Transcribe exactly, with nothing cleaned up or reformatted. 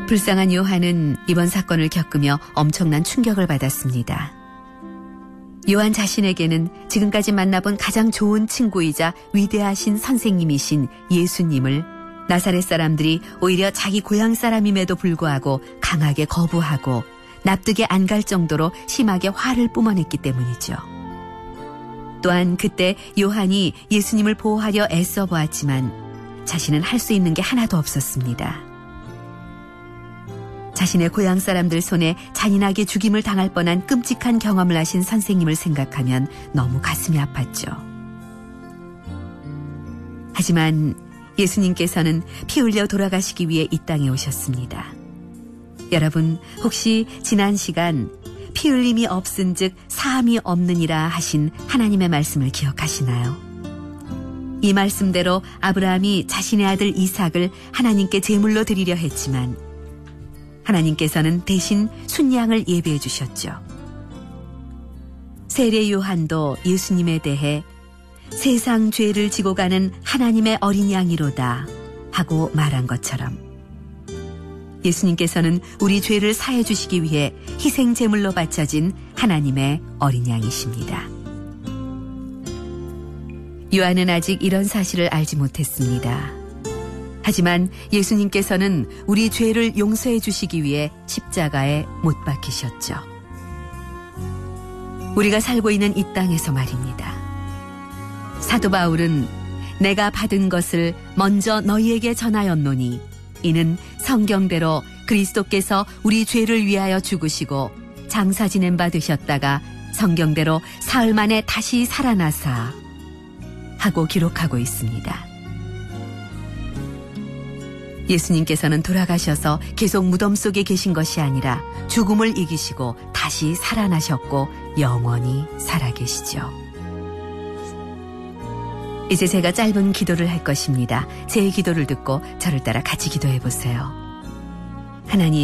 불쌍한 요한은 이번 사건을 겪으며 엄청난 충격을 받았습니다. 요한 자신에게는 지금까지 만나본 가장 좋은 친구이자 위대하신 선생님이신 예수님을 나사렛 사람들이 오히려 자기 고향 사람임에도 불구하고 강하게 거부하고 납득이 안 갈 정도로 심하게 화를 뿜어냈기 때문이죠. 또한 그때 요한이 예수님을 보호하려 애써 보았지만 자신은 할 수 있는 게 하나도 없었습니다. 자신의 고향 사람들 손에 잔인하게 죽임을 당할 뻔한 끔찍한 경험을 하신 선생님을 생각하면 너무 가슴이 아팠죠. 하지만 예수님께서는 피 흘려 돌아가시기 위해 이 땅에 오셨습니다. 여러분, 혹시 지난 시간 피 흘림이 없은즉 사함이 없느니라 하신 하나님의 말씀을 기억하시나요? 이 말씀대로 아브라함이 자신의 아들 이삭을 하나님께 제물로 드리려 했지만 하나님께서는 대신 순양을 예비해 주셨죠. 세례 요한도 예수님에 대해 세상 죄를 지고 가는 하나님의 어린 양이로다 하고 말한 것처럼 예수님께서는 우리 죄를 사해 주시기 위해 희생 제물로 바쳐진 하나님의 어린 양이십니다. 요한은 아직 이런 사실을 알지 못했습니다. 하지만 예수님께서는 우리 죄를 용서해 주시기 위해 십자가에 못 박히셨죠. 우리가 살고 있는 이 땅에서 말입니다. 사도 바울은 내가 받은 것을 먼저 너희에게 전하였노니 이는 성경대로 그리스도께서 우리 죄를 위하여 죽으시고 장사 지낸 바 되셨다가 성경대로 사흘 만에 다시 살아나사 하고 기록하고 있습니다. 예수님께서는 돌아가셔서 계속 무덤 속에 계신 것이 아니라 죽음을 이기시고 다시 살아나셨고 영원히 살아계시죠. 이제 제가 짧은 기도를 할 것입니다. 제 기도를 듣고 저를 따라 같이 기도해 보세요. 하나님,